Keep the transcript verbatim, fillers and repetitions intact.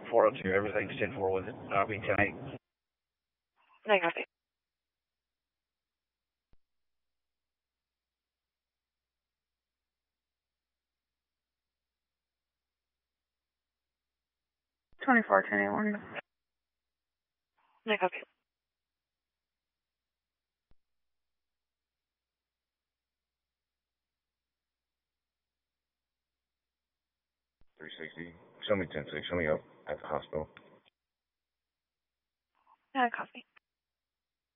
four oh two, everything's ten four with it. I'll be ten eight. No copy. twenty-four, ten eight one. No copy. three sixty. Show me ten six. Show me up at the hospital. No copy.